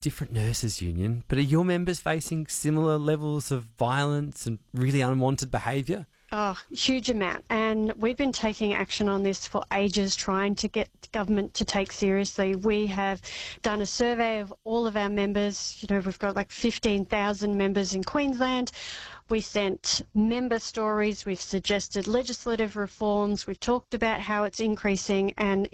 different nurses union, but are your members facing similar levels of violence and really unwanted behaviour? Oh, huge amount. And we've been taking action on this for ages, trying to get government to take seriously. We have done a survey of all of our members. You know, we've got like 15,000 members in Queensland. We sent member stories. We've suggested legislative reforms. We've talked about how it's increasing, and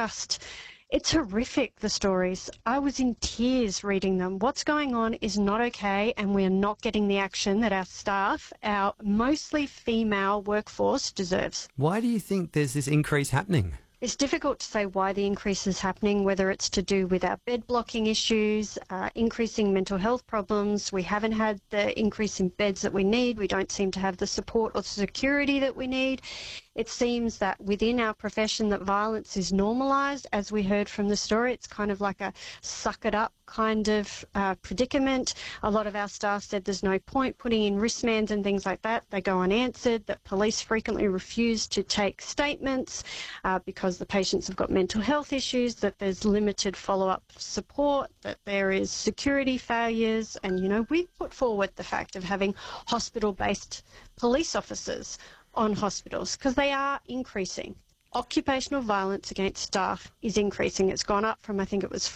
it's horrific, the stories. I was in tears reading them. What's going on is not okay, and we're not getting the action that our staff, our mostly female workforce, deserves. Why do you think there's this increase happening? It's difficult to say why the increase is happening, whether it's to do with our bed blocking issues, increasing mental health problems. We haven't had the increase in beds that we need. We don't seem to have the support or security that we need. It seems that within our profession that violence is normalised. As we heard from the story, it's kind of like a suck it up kind of predicament. A lot of our staff said there's no point putting in wristbands and things like that. They go unanswered, that police frequently refuse to take statements because the patients have got mental health issues, that there's limited follow-up support, that there is security failures. And, you know, we've put forward the fact of having hospital-based police officers on hospitals because they are increasing. Occupational violence against staff is increasing. It's gone up from, I think it was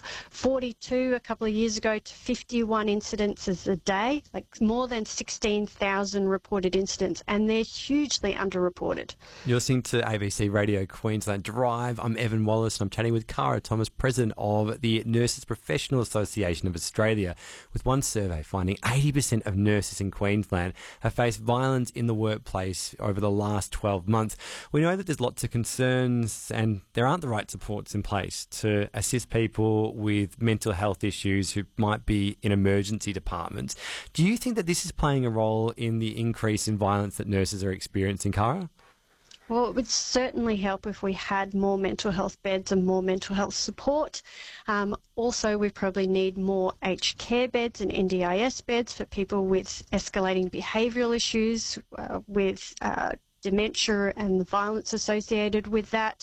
42 a couple of years ago to 51 incidences a day, like more than 16,000 reported incidents, and they're hugely underreported. You're listening to ABC Radio Queensland Drive. I'm Evan Wallace and I'm chatting with Cara Thomas, President of the Nurses Professional Association of Australia, with one survey finding 80% of nurses in Queensland have faced violence in the workplace over the last 12 months. We know that there's lots of concerns and there aren't the right supports in place to assist people with mental health issues who might be in emergency departments. Do you think that this is playing a role in the increase in violence that nurses are experiencing, Cara? Well, it would certainly help if we had more mental health beds and more mental health support. Also, we probably need more aged care beds and NDIS beds for people with escalating behavioural issues, with dementia and the violence associated with that.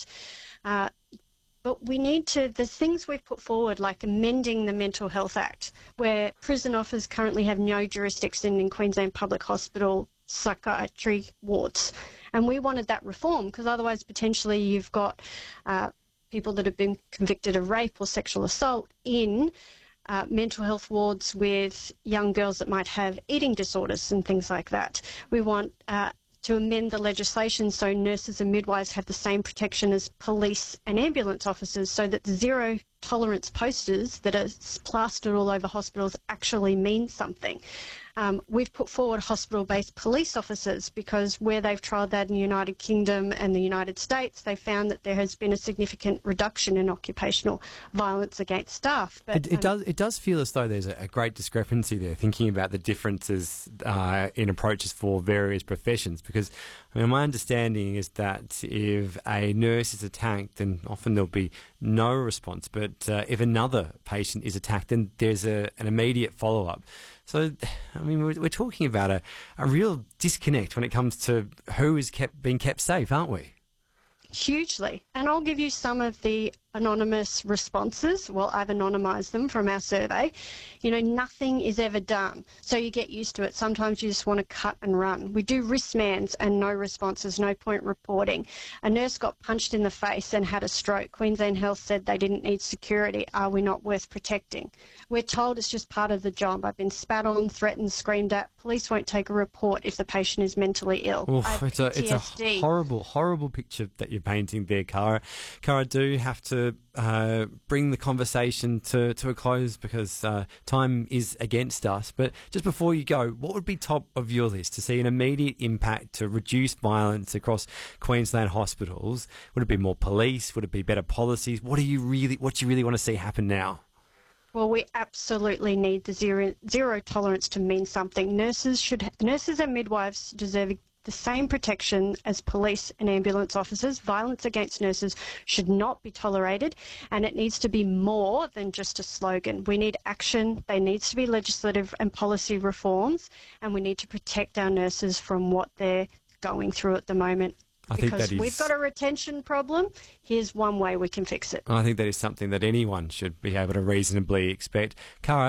But we need to, there's things we've put forward like amending the Mental Health Act, where prison officers currently have no jurisdiction in Queensland Public Hospital psychiatry wards. And we wanted that reform because otherwise potentially you've got people that have been convicted of rape or sexual assault in mental health wards with young girls that might have eating disorders and things like that. We want to amend the legislation so nurses and midwives have the same protection as police and ambulance officers, so that the zero tolerance posters that are plastered all over hospitals actually mean something. We've put forward hospital-based police officers because where they've trialled that in the United Kingdom and the United States, they found that there has been a significant reduction in occupational violence against staff. But, it does feel as though there's a great discrepancy there, thinking about the differences in approaches for various professions, because I mean, my understanding is that if a nurse is attacked, then often there'll be no response, but if another patient is attacked, then there's an immediate follow-up. So, I mean, we're talking about a real disconnect when it comes to who is being kept safe, aren't we? Hugely. And I'll give you some of the anonymous responses. Well, I've anonymised them from our survey. You know, nothing is ever done. So you get used to it. Sometimes you just want to cut and run. We do wristbands and no responses, no point reporting. A nurse got punched in the face and had a stroke. Queensland Health said they didn't need security. Are we not worth protecting? We're told it's just part of the job. I've been spat on, threatened, screamed at. Police won't take a report if the patient is mentally ill. Oof, it's a horrible, horrible picture that you're painting there, Cara. Cara, I do have to bring the conversation to a close because time is against us. But just before you go, what would be top of your list to see an immediate impact to reduce violence across Queensland hospitals? Would it be more police? Would it be better policies? What do you really want to see happen now? Well, we absolutely need the zero tolerance to mean something. Nurses and midwives deserve the same protection as police and ambulance officers. Violence against nurses should not be tolerated, and it needs to be more than just a slogan. We need action. There needs to be legislative and policy reforms, and we need to protect our nurses from what they're going through at the moment. Because we've got a retention problem. Here's one way we can fix it. I think that is something that anyone should be able to reasonably expect. Cara,